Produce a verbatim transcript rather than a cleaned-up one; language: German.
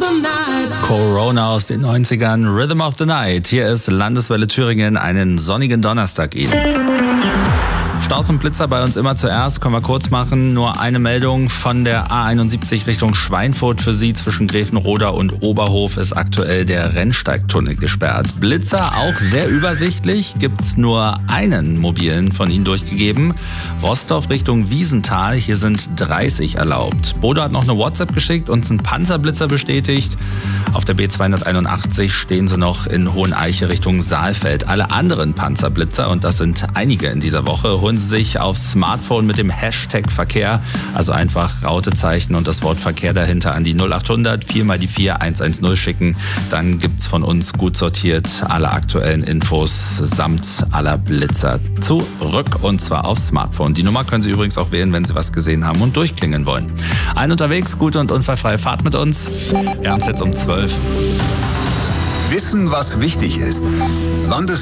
Corona aus den neunzigern, Rhythm of the Night. Hier ist Landeswelle Thüringen, einen sonnigen Donnerstag Ihnen. Staus und Blitzer bei uns immer zuerst, können wir kurz machen. Nur eine Meldung von der A einundsiebzig Richtung Schweinfurt für Sie. Zwischen Grevenroda und Oberhof ist aktuell der Rennsteigtunnel gesperrt. Blitzer auch sehr übersichtlich, gibt's nur einen mobilen von Ihnen durchgegeben. Rostorf Richtung Wiesenthal, hier sind dreißig erlaubt. Bodo hat noch eine WhatsApp geschickt, uns einen Panzerblitzer bestätigt. Auf der B zweihunderteinundachtzig stehen sie noch in Hoheneiche Richtung Saalfeld. Alle anderen Panzerblitzer, und das sind einige in dieser Woche, holen Sie sich aufs Smartphone mit dem Hashtag Verkehr, also einfach Rautezeichen und das Wort Verkehr dahinter an die null achthundert vier mal die vier eins eins null schicken. Dann gibt's von uns gut sortiert alle aktuellen Infos samt aller Blitzer zurück, und zwar aufs Smartphone. Die Nummer können Sie übrigens auch wählen, wenn Sie was gesehen haben und durchklingen wollen. Ein unterwegs, gute und unfallfreie Fahrt mit uns. Wir haben es jetzt um zwölf. Wissen, was wichtig ist. Landes